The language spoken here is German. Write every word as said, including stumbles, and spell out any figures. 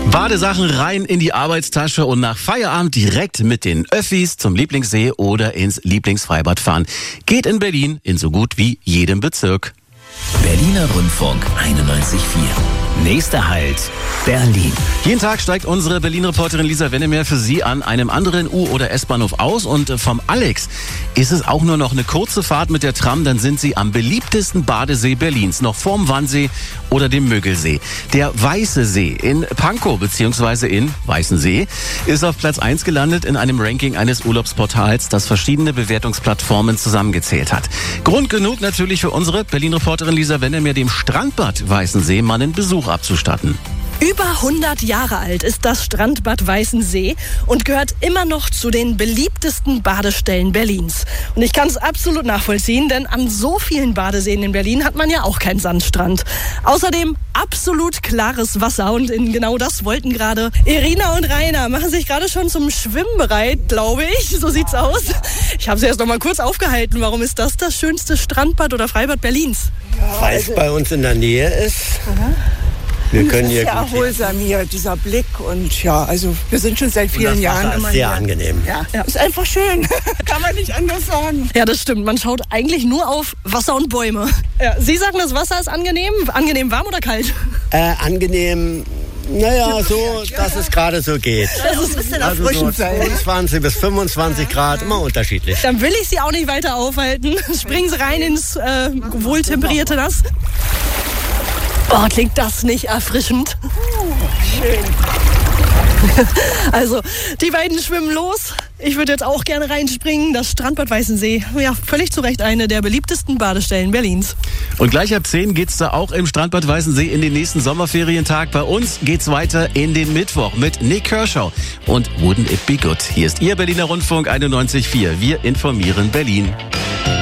Badesachen rein in die Arbeitstasche und nach Feierabend direkt mit den Öffis zum Lieblingssee oder ins Lieblingsfreibad fahren. Geht in Berlin in so gut wie jedem Bezirk. Berliner Rundfunk einundneunzig Komma vier. Nächster Halt, Berlin. Jeden Tag steigt unsere Berlin-Reporterin Lisa Wennemer für Sie an einem anderen U- oder S-Bahnhof aus. Und vom Alex ist es auch nur noch eine kurze Fahrt mit der Tram. Dann sind Sie am beliebtesten Badesee Berlins, noch vorm Wannsee oder dem Mögelsee. Der Weiße See in Pankow bzw. in Weißensee ist auf Platz eins gelandet in einem Ranking eines Urlaubsportals, das verschiedene Bewertungsplattformen zusammengezählt hat. Grund genug natürlich für unsere Berlin-Reporterin Lisa Wennemer, dem Strandbad Weißensee mal einen Besuch abzustatten. Über hundert Jahre alt ist das Strandbad Weißensee und gehört immer noch zu den beliebtesten Badestellen Berlins. Und ich kann es absolut nachvollziehen, denn an so vielen Badeseen in Berlin hat man ja auch keinen Sandstrand. Außerdem absolut klares Wasser und in genau das wollten gerade Irina und Rainer, machen sich gerade schon zum Schwimmen bereit, glaube ich. So sieht's aus. Ich habe sie erst noch mal kurz aufgehalten. Warum ist das das schönste Strandbad oder Freibad Berlins? Ja, Weil es also bei uns in der Nähe ist. Aha. Wir können das ist hier sehr erholsam hier, dieser Blick. Und ja, also wir sind schon seit vielen Jahren immer sehr hier. angenehm. Ja, ja, ist einfach schön. Kann man nicht anders sagen. Ja, das stimmt. Man schaut eigentlich nur auf Wasser und Bäume. Ja, Sie sagen, das Wasser ist angenehm. Angenehm warm oder kalt? Äh, angenehm... Naja, so, dass es gerade so geht. Das ist ein bisschen also erfrischend so sein. zweiundzwanzig bis fünfundzwanzig Grad, immer unterschiedlich. Dann will ich Sie auch nicht weiter aufhalten. Springen Sie rein ins äh, wohltemperierte Nass. Oh, klingt das nicht erfrischend? Schön. Also, die beiden schwimmen los. Ich würde jetzt auch gerne reinspringen. Das Strandbad Weißensee, ja, völlig zu Recht eine der beliebtesten Badestellen Berlins. Und gleich ab zehn geht's da auch im Strandbad Weißensee in den nächsten Sommerferientag. Bei uns geht's weiter in den Mittwoch mit Nick Kershaw und Wouldn't It Be Good. Hier ist Ihr Berliner Rundfunk einundneunzig Komma vier. Wir informieren Berlin.